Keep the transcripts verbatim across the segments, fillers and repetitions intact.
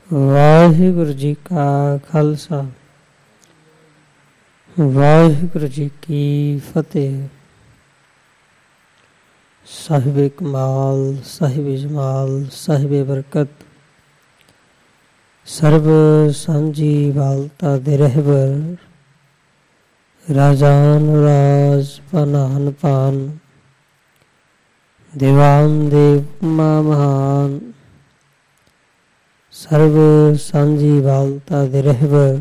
ਵਾਹਿਗੁਰੂ ਜੀ ਕਾ ਖਾਲਸਾ ਵਾਹਿਗੁਰੂ ਜੀ ਕੀ ਫਤਿਹ। ਸਾਹਿਬੇ ਕਮਾਲ ਸਾਹਿਬੇ ਜਮਾਲ ਸਾਹਿਬੇ ਬਰਕਤ, ਸਰਬ ਸਾਂਝੀ ਵਾਲਤਾ ਦੇ ਰਹਿਬਰ, ਰਾਜਾਨ ਰਾਜ ਪਨਾਨ ਪਾਨ, ਦੇਵਾਨ ਦੇਵ ਮਾ ਮਹਾਨ, ਸਰਬ ਸਾਂਝੀ ਵਾਲਤਾ ਦੇ ਰਹਿਬਰ,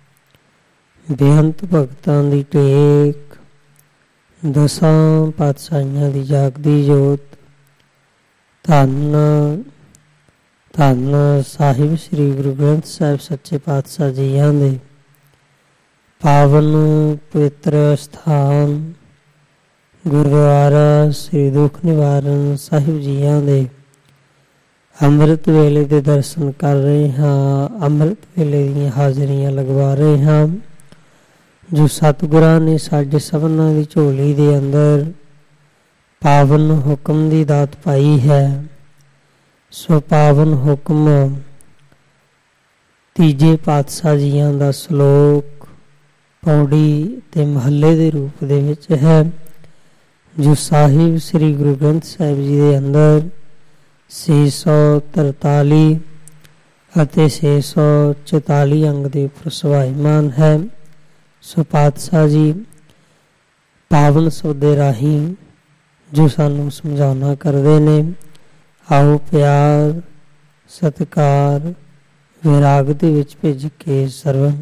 ਬੇਅੰਤ ਭਗਤਾਂ ਦੀ ਟੇਕ, ਦਸਾਂ ਪਾਤਸ਼ਾਹੀਆਂ ਦੀ ਜਾਗਦੀ ਜੋਤ, ਧੰਨ ਧੰਨ ਸਾਹਿਬ ਸ੍ਰੀ ਗੁਰੂ ਗ੍ਰੰਥ ਸਾਹਿਬ ਸੱਚੇ ਪਾਤਸ਼ਾਹ ਜੀਆਂ ਦੇ ਪਾਵਨ ਪਵਿੱਤਰ ਸਥਾਨ ਗੁਰਦੁਆਰਾ ਸ੍ਰੀ ਦੁੱਖ ਨਿਵਾਰਨ ਸਾਹਿਬ ਜੀਆਂ ਦੇ ਅੰਮ੍ਰਿਤ ਵੇਲੇ ਦੇ ਦਰਸ਼ਨ ਕਰ ਰਹੇ ਹਾਂ। ਅੰਮ੍ਰਿਤ ਵੇਲੇ ਦੀਆਂ ਹਾਜ਼ਰੀਆਂ ਲਗਵਾ ਰਹੇ ਹਾਂ ਜੋ ਸਤਿਗੁਰਾਂ ਨੇ ਸਾਡੇ ਸਭਨਾਂ ਦੀ ਝੋਲੀ ਦੇ ਅੰਦਰ ਪਾਵਨ ਹੁਕਮ ਦੀ ਦਾਤ ਪਾਈ ਹੈ। ਸੋ ਪਾਵਨ ਹੁਕਮ ਤੀਜੇ ਪਾਤਸ਼ਾਹ ਜੀਆਂ ਦਾ ਸ਼ਲੋਕ ਪੌੜੀ ਤੇ ਮਹੱਲੇ ਦੇ ਰੂਪ ਦੇ ਵਿੱਚ ਹੈ, ਜੋ ਸਾਹਿਬ ਸ੍ਰੀ ਗੁਰੂ ਗ੍ਰੰਥ ਸਾਹਿਬ ਜੀ ਦੇ ਅੰਦਰ ਛੇ ਸੌ ਤਰਤਾਲੀ ਅਤੇ ਛੇ ਸੌ ਚੁਤਾਲੀ ਅੰਗ ਦੇ ਉੱਪਰ ਸਵਾਈਮਾਨ ਹੈ। ਸੋ ਪਾਤਸ਼ਾਹ ਜੀ ਪਾਵਨ ਸ਼ਬਦ ਰਾਹੀਂ ਜੋ ਸਾਨੂੰ ਸਮਝਾਉਣਾ ਕਰਦੇ ਨੇ, ਆਓ ਪਿਆਰ ਸਤਿਕਾਰ ਵਿਰਾਗ ਦੇ ਵਿੱਚ ਭਿੱਜ ਕੇ ਸਰਵਣ